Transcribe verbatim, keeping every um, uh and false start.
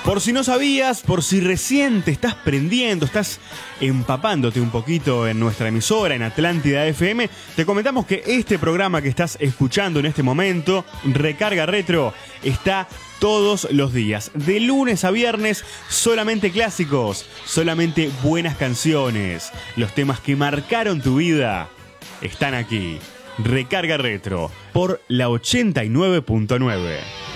Por si no sabías, por si recién te estás prendiendo, estás empapándote un poquito en nuestra emisora, en Atlántida F M, te comentamos que este programa que estás escuchando en este momento, Recarga Retro, está todos los días, de lunes a viernes, solamente clásicos, solamente buenas canciones. Los temas que marcaron tu vida están aquí. Recarga Retro por la ochenta y nueve punto nueve.